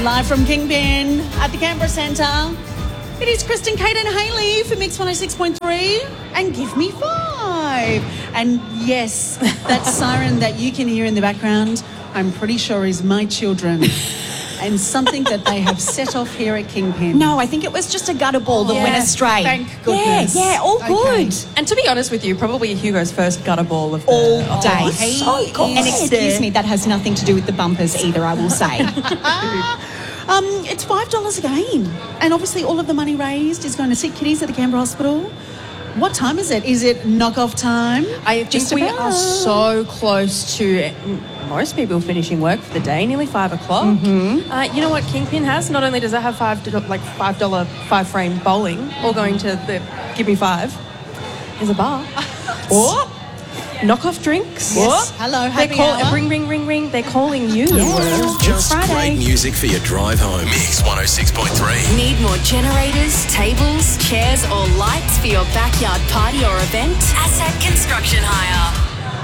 Live from Kingpin at the Canberra Centre. It is Kristen, Kate and Hayley for Mix 106.3 and Give Me 5. And yes, that siren that you can hear in the background, I'm pretty sure is my children. And something that they have set off here at Kingpin. No, I think it was just a gutter ball that went astray. Thank goodness. Yeah, all good. And to be honest with you, probably Hugo's first gutter ball of the... All day. So good. And excuse me, that has nothing to do with the bumpers either, I will say. It's $5 again. And obviously all of the money raised is going to sick kiddies at the Canberra Hospital. What time is it? Is it knock-off time? I think we are so close to most people finishing work for the day, nearly 5 o'clock. Mm-hmm. You know what Kingpin has? Not only does it have $5 5-frame bowling, all going to the Give Me 5, there's a bar. Oh, Knock-off drinks. Yes. Hello, happy hour. Ring, ring, ring, ring. They're calling you. Just Friday. great music for your drive home. Mix 106.3. Need more generators, tables, chairs or lights for your backyard party or event? Asset Construction Hire.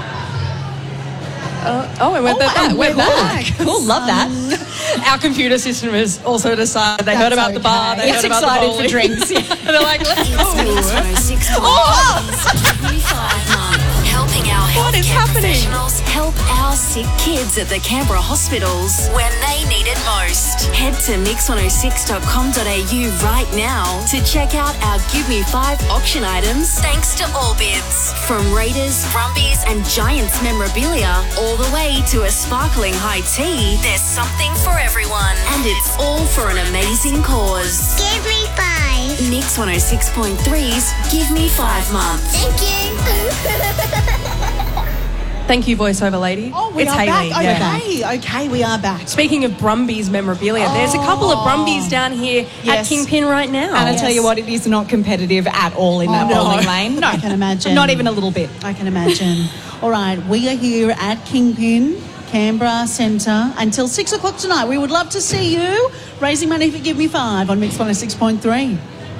And we're back. Cool, love that. Our computer system has also decided they heard about the bar, they It's heard about the excited bowling. for drinks. Yeah. And they're like, let's It's go. Mix 106.3's Give Me 5 month. Helping our What is healthcare happening? professionals help our sick kids at the Canberra hospitals when they need it most. Head to mix106.com.au right now to check out our Give Me 5 auction items thanks to All Bids. From Raiders, Brumbies and Giants memorabilia all the way to a sparkling high tea, there's something for everyone. And it's all for an amazing cause. Give me 5. Mix 106.3's Give Me 5 month. Thank you. Thank you, voiceover lady. Oh, we it's are Hayley. back. Yeah. Okay, we are back. Speaking of Brumbies memorabilia, there's a couple of Brumbies down here at Yes. Kingpin right now. And I tell you what, it is not competitive at all in that no. bowling lane. No, I can imagine. Not even a little bit. I can imagine. All right, we are here at Kingpin, Canberra Centre, until 6 o'clock tonight. We would love to see you raising money for Give Me 5 on Mix 106.3.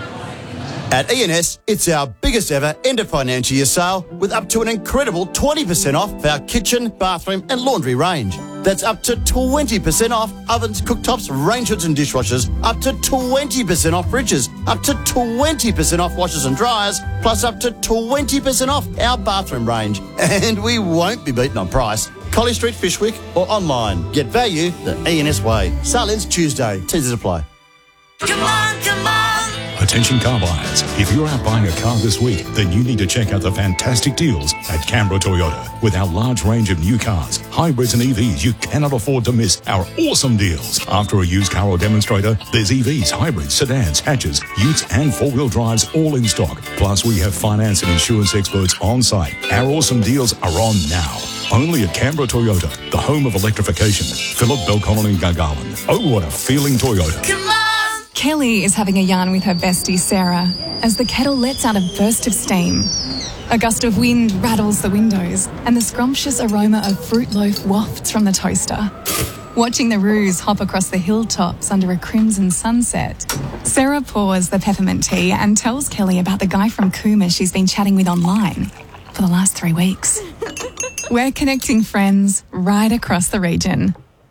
At E&S, it's our biggest ever end of financial year sale with up to an incredible 20% off our kitchen, bathroom and laundry range. That's up to 20% off ovens, cooktops, range hoods and dishwashers, up to 20% off fridges, up to 20% off washers and dryers, plus up to 20% off our bathroom range. And we won't be beaten on price. Collie Street, Fishwick or online. Get value the E&S way. Sale ends Tuesday. Teasers apply. Come on, come on. Attention car buyers, if you're out buying a car this week, then you need to check out the fantastic deals at Canberra Toyota. With our large range of new cars, hybrids and EVs, you cannot afford to miss our awesome deals. After a used car or demonstrator, there's EVs, hybrids, sedans, hatches, utes and four-wheel drives all in stock. Plus, we have finance and insurance experts on site. Our awesome deals are on now. Only at Canberra Toyota, the home of electrification. Phillip, Belconnen and Gargarland. Oh, what a feeling Toyota. Come on. Kelly is having a yarn with her bestie Sarah as the kettle lets out a burst of steam. A gust of wind rattles the windows and the scrumptious aroma of fruit loaf wafts from the toaster. Watching the roos hop across the hilltops under a crimson sunset, Sarah pours the peppermint tea and tells Kelly about the guy from Cooma she's been chatting with online for the last 3 weeks. We're connecting friends right across the region.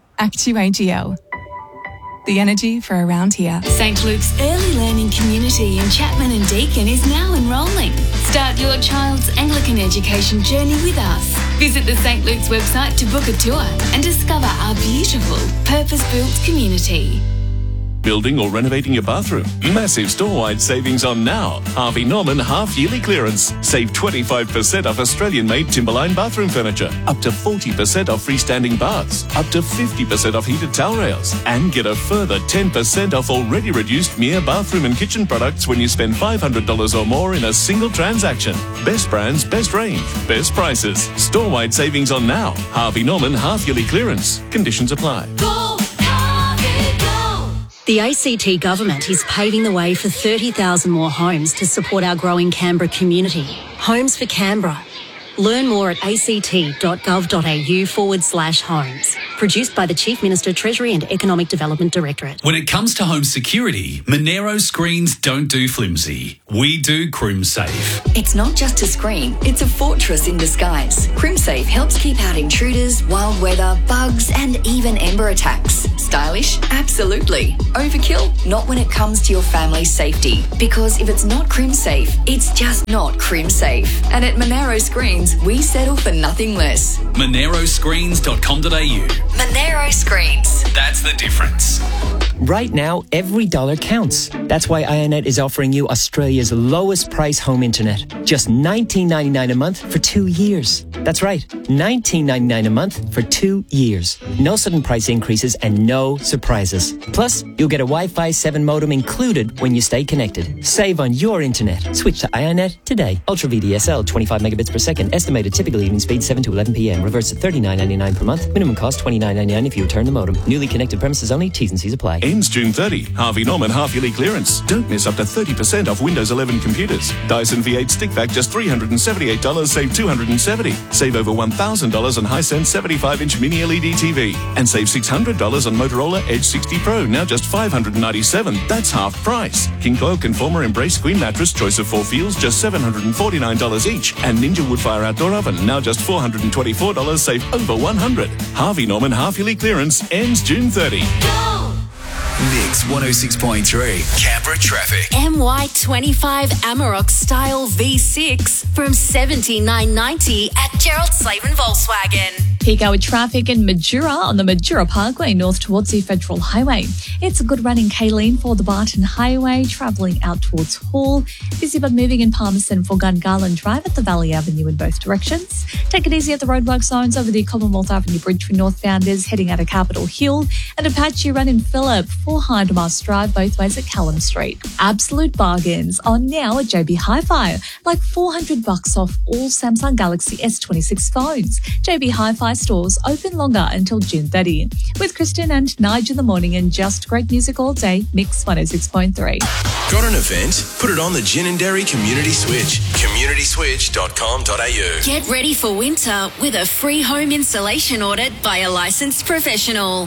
Actu-AGL. The energy for around here. St. Luke's Early Learning Community in Chapman and Deakin is now enrolling. Start your child's Anglican education journey with us. Visit the St. Luke's website to book a tour and discover our beautiful, purpose-built community. Building or renovating your bathroom? Massive store-wide savings on now. Harvey Norman half-yearly clearance. Save 25% off Australian-made Timberline bathroom furniture. Up to 40% off freestanding baths. Up to 50% off heated towel rails. And get a further 10% off already reduced Mia bathroom and kitchen products when you spend $500 or more in a single transaction. Best brands, best range, best prices. Store-wide savings on now. Harvey Norman half-yearly clearance. Conditions apply. The ACT government is paving the way for 30,000 more homes to support our growing Canberra community. Homes for Canberra. Learn more at act.gov.au/homes. Produced by the Chief Minister, Treasury and Economic Development Directorate. When it comes to home security, Monero screens don't do flimsy. We do CrimSafe. It's not just a screen, it's a fortress in disguise. CrimSafe helps keep out intruders, wild weather, bugs and even Ember attacks. Stylish? Absolutely. Overkill? Not when it comes to your family's safety. Because if it's not crim safe, it's just not crim safe. And at Monero Screens, we settle for nothing less. MoneroScreens.com.au. Monero Screens. That's the difference. Right now, every dollar counts. That's why IONET is offering you Australia's lowest price home internet. Just $19.99 a month for 2 years. That's right, $19.99 a month for 2 years. No sudden price increases and no surprises. Plus, you'll get a Wi-Fi 7 modem included when you stay connected. Save on your internet. Switch to IONET today. Ultra VDSL, 25 megabits per second. Estimated typical evening speed 7 to 11 p.m. Reverse at $39.99 per month. Minimum cost $29.99 if you return the modem. Newly connected premises only. T's and C's apply. Ends June 30. Harvey Norman half-yearly clearance. Don't miss up to 30% off Windows 11 computers. Dyson V8 stick vac just $378. Save $270. Save over $1,000 on Hisense 75-inch mini LED TV. And save $600 on Motorola Edge 60 Pro. Now just $597. That's half price. King Coil Conformer Embrace Queen Mattress. Choice of 4 feels. Just $749 each. And Ninja Woodfire Outdoor Oven. Now just $424. Save over $100. Harvey Norman half-yearly clearance ends June 30. Mix 106.3, Canberra traffic. MY25 Amarok Style V6 from $79.90 at Gerald Slavin Volkswagen. Peak hour traffic in Majura on the Majura Parkway north towards the Federal Highway. It's a good run in Kaleen for the Barton Highway, travelling out towards Hall. Busy but moving in Palmerston for Gungarland Drive at the Valley Avenue in both directions. Take it easy at the roadwork zones over the Commonwealth Avenue Bridge for northbounders heading out of Capitol Hill, and a patchy run in Phillip for Hindmarsh Drive both ways at Callum Street. Absolute bargains on now at JB Hi-Fi, like $400 off all Samsung Galaxy S26 phones. JB Hi-Fi stores open longer until June 30. With Kristen and Nigel in the morning and just great music all day, Mix 106.3. Got an event? Put it on the Gin and Dairy Community Switch. communityswitch.com.au. Get ready for winter with a free home installation audit by a licensed professional.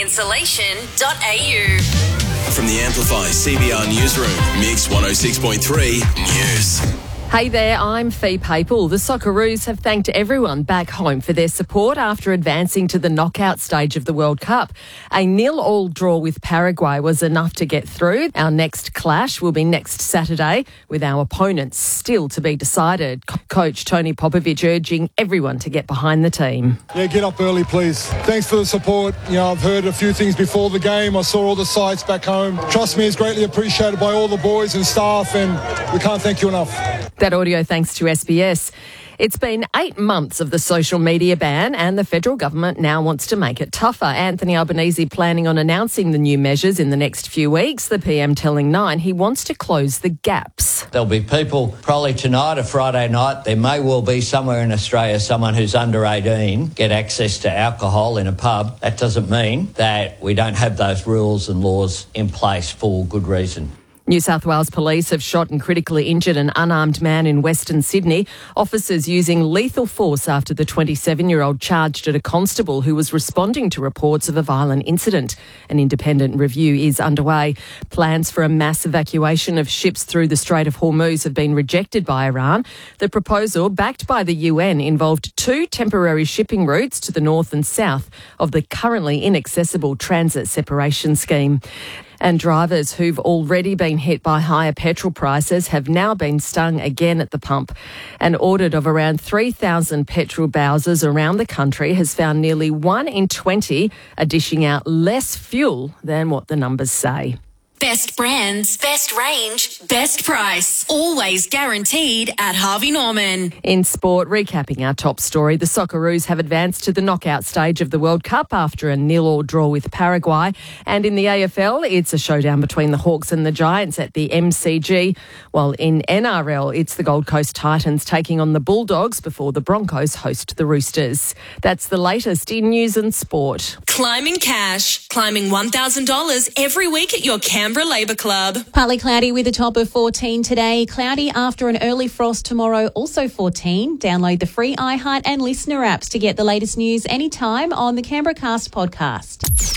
cozyinsulation.au. From the Amplify CBR Newsroom, Mix 106.3 News. Hey there, I'm Fee Papel. The Socceroos have thanked everyone back home for their support after advancing to the knockout stage of the World Cup. A 0-0 draw with Paraguay was enough to get through. Our next clash will be next Saturday, with our opponents still to be decided. Coach Tony Popovic urging everyone to get behind the team. Yeah, get up early, please. Thanks for the support. You know, I've heard a few things before the game. I saw all the sights back home. Trust me, it's greatly appreciated by all the boys and staff, and we can't thank you enough. That audio thanks to SBS. It's been 8 months of the social media ban and the federal government now wants to make it tougher. Anthony Albanese planning on announcing the new measures in the next few weeks. The PM telling Nine he wants to close the gaps. There'll be people probably tonight or Friday night. There may well be somewhere in Australia someone who's under 18 get access to alcohol in a pub. That doesn't mean that we don't have those rules and laws in place for good reason. New South Wales Police have shot and critically injured an unarmed man in Western Sydney. Officers using lethal force after the 27-year-old charged at a constable who was responding to reports of a violent incident. An independent review is underway. Plans for a mass evacuation of ships through the Strait of Hormuz have been rejected by Iran. The proposal, backed by the UN, involved 2 temporary shipping routes to the north and south of the currently inaccessible transit separation scheme. And drivers who've already been hit by higher petrol prices have now been stung again at the pump. An audit of around 3,000 petrol bowsers around the country has found nearly 1 in 20 are dishing out less fuel than what the numbers say. Best brands, best range, best price. Always guaranteed at Harvey Norman. In sport, recapping our top story, the Socceroos have advanced to the knockout stage of the World Cup after a 0-0 draw with Paraguay. And in the AFL, it's a showdown between the Hawks and the Giants at the MCG. While in NRL, it's the Gold Coast Titans taking on the Bulldogs before the Broncos host the Roosters. That's the latest in news and sport. Climbing cash. Climbing $1,000 every week at your Canberra Labour Club. Partly cloudy with a top of 14 today. Cloudy after an early frost tomorrow, also 14. Download the free iHeart and Listener apps to get the latest news anytime on the Canberra Cast podcast.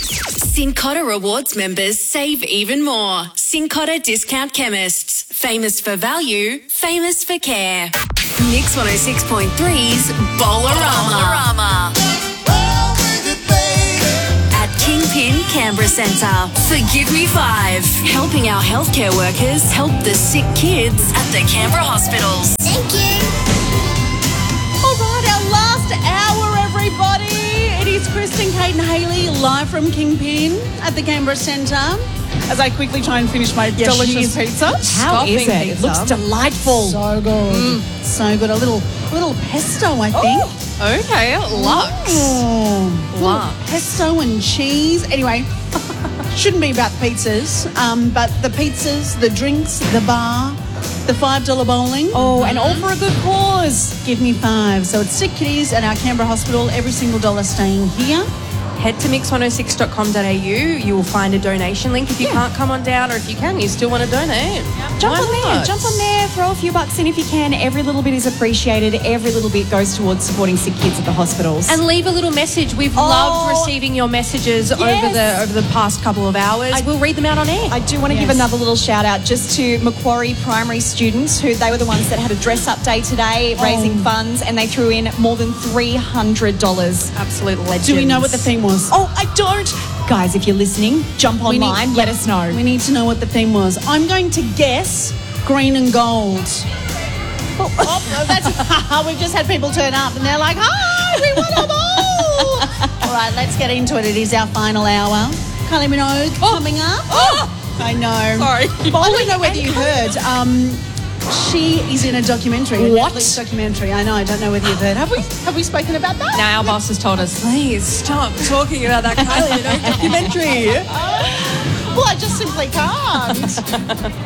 Cincotta Rewards members save even more. Cincotta Discount Chemists. Famous for value, famous for care. Mix 106.3's Bolorama. At Kingpin Care. Canberra Centre for Give Me 5, helping our healthcare workers help the sick kids at the Canberra hospitals. Thank you. All right, our last hour, everybody. It is Kristen, Kate and Hayley live from Kingpin at the Canberra Centre as I quickly try and finish my delicious pizza. How is it? It looks delightful. So good. So good. A little pesto, I think. Okay, Lux. Little pesto and cheese. Anyway, shouldn't be about pizzas, but the pizzas, the drinks, the bar, the $5 bowling. Oh, and all for a good cause. Give me 5. So it's sick kiddies at our Canberra hospital. Every single dollar staying here. Head to mix106.com.au. You will find a donation link if you can't come on down, or if you can, you still want to donate. Jump on there, throw a few bucks in if you can. Every little bit is appreciated. Every little bit goes towards supporting sick kids at the hospitals. And leave a little message. We've loved receiving your messages over the past couple of hours. We'll read them out on air. I do want to give another little shout out just to Macquarie primary students who they were the ones that had a dress up day today, raising funds, and they threw in more than $300. Absolute legends. Do we know what the theme was? Oh, I don't. Guys, if you're listening, jump online, let us know. We need to know what the theme was. I'm going to guess green and gold. We've just had people turn up and they're like, hi, we want them all. All right, let's get into it. It is our final hour. Kylie Minogue coming up. I know. Sorry. I don't know whether you heard. She is in a documentary. What? A Netflix documentary. I know. I don't know whether you've heard. Have we spoken about that? Now our boss has told us, please stop talking about that Kylie Minogue documentary. Well, I just simply can't.